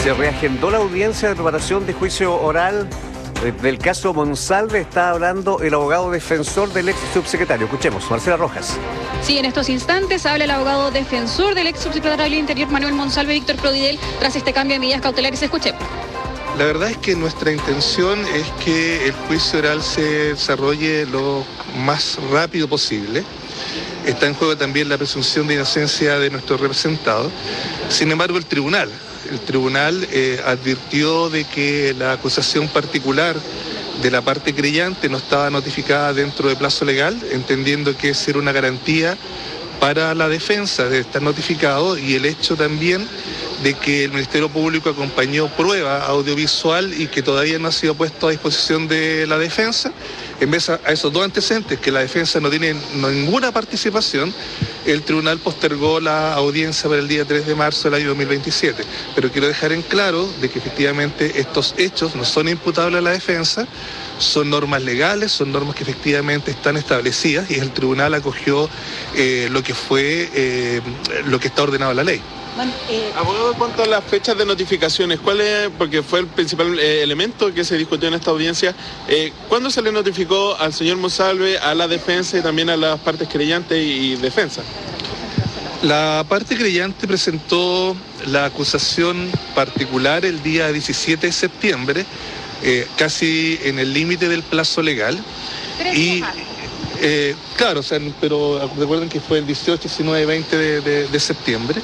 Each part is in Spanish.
Se reagendó la audiencia de preparación de juicio oral del caso Monsalve. Está hablando el abogado defensor del ex subsecretario. Escuchemos, Marcela Rojas. Sí, en estos instantes habla el abogado defensor del ex subsecretario del Interior, Manuel Monsalve, Víctor Prodidel, tras este cambio de medidas cautelares. Escuchemos. La verdad es que nuestra intención es que el juicio oral se desarrolle lo más rápido posible. Está en juego también la presunción de inocencia de nuestro representado. Sin embargo, el tribunal advirtió de que la acusación particular de la parte creyente no estaba notificada dentro de plazo legal, entendiendo que esa era una garantía para la defensa de estar notificado, y el hecho también de que el Ministerio Público acompañó prueba audiovisual y que todavía no ha sido puesto a disposición de la defensa. En vez a esos dos antecedentes, que la defensa no tiene ninguna participación, el tribunal postergó la audiencia para el día 3 de marzo del año 2027. Pero quiero dejar en claro de que efectivamente estos hechos no son imputables a la defensa, son normas legales, son normas que efectivamente están establecidas, y el tribunal acogió lo que está ordenado en la ley. Abogado, en cuanto a las fechas de notificaciones, ¿cuál es, porque fue el principal elemento que se discutió en esta audiencia, cuándo se le notificó al señor Monsalve, a la defensa y también a las partes creyentes y defensa? La parte creyente presentó la acusación particular el día 17 de septiembre, casi en el límite del plazo legal. Claro, pero recuerden que fue el 18, 19 y 20 de septiembre.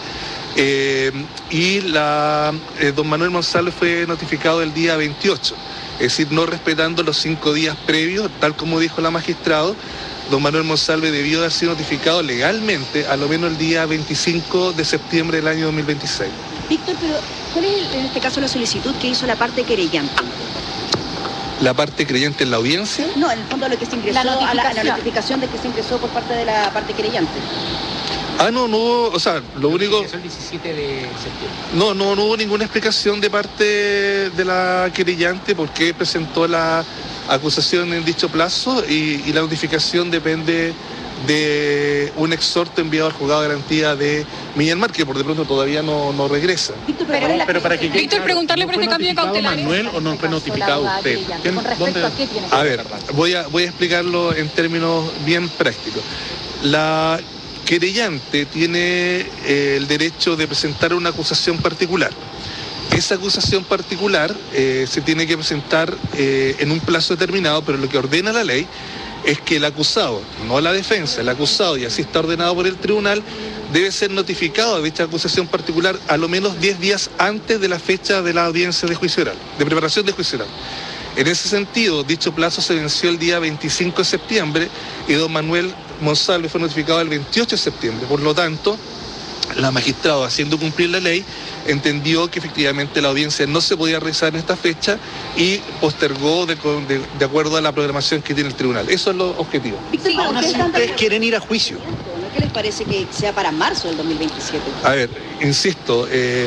Don Manuel Monsalve fue notificado el día 28, es decir, no respetando los 5 días previos, tal como dijo la magistrado. Don Manuel Monsalve debió de haber sido notificado legalmente a lo menos el día 25 de septiembre del año 2026. Víctor, pero ¿cuál es en este caso la solicitud que hizo la parte querellante? ¿La parte creyente en la audiencia? No, en el fondo lo que se ingresó, la notificación de que se ingresó por parte de la parte querellante. No hubo, o sea, lo único... El 17 de septiembre. No hubo ninguna explicación de parte de la querellante por qué presentó la acusación en dicho plazo, y la notificación depende de un exhorto enviado al juzgado de garantía de Villamar, que por de pronto todavía no regresa. Víctor, Víctor, preguntarle por este cambio de cautelares. ¿Manuel o no fue notificado usted? ¿Con respecto a qué tiene? A ver, voy a explicarlo en términos bien prácticos. La querellante tiene el derecho de presentar una acusación particular. Esa acusación particular se tiene que presentar en un plazo determinado, pero lo que ordena la ley es que el acusado, no la defensa, el acusado, y así está ordenado por el tribunal, debe ser notificado de dicha acusación particular a lo menos 10 días antes de la fecha de la audiencia de juicio oral, de preparación de juicio oral. En ese sentido, dicho plazo se venció el día 25 de septiembre y don Manuel Monsalve fue notificado el 28 de septiembre. Por lo tanto, la magistrada, haciendo cumplir la ley, entendió que efectivamente la audiencia no se podía realizar en esta fecha y postergó de acuerdo a la programación que tiene el tribunal. Eso es lo objetivo. Víctor, Aún así, ustedes quieren ir a juicio. ¿Qué les parece que sea para marzo del 2027? A ver, insisto,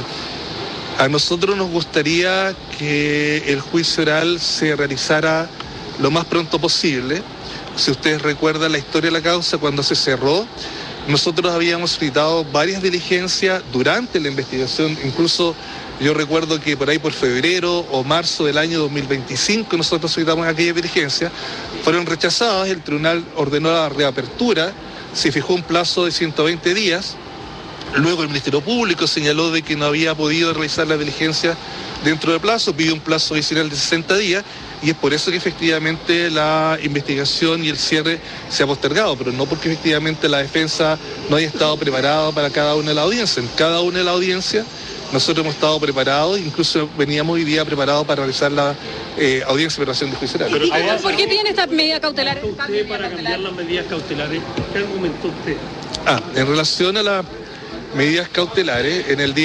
a nosotros nos gustaría que el juicio oral se realizara lo más pronto posible. Si ustedes recuerdan la historia de la causa, cuando se cerró, nosotros habíamos solicitado varias diligencias durante la investigación. Incluso yo recuerdo que por ahí por febrero o marzo del año 2025 nosotros solicitamos aquellas diligencias, fueron rechazadas, el tribunal ordenó la reapertura, se fijó un plazo de 120 días, luego el Ministerio Público señaló de que no había podido realizar la diligencia dentro del plazo, pidió un plazo adicional de 60 días, y es por eso que efectivamente la investigación y el cierre se ha postergado, pero no porque efectivamente la defensa no haya estado preparada para cada una de las audiencias. En cada una de las audiencias nosotros hemos estado preparados, incluso veníamos hoy día preparados para realizar la audiencia de preparación de juicio oral. ¿Por qué tiene esta medida cautelar? ¿Usted para cambiar las medidas cautelares? ¿Qué argumentó usted? En relación a las medidas cautelares, en el día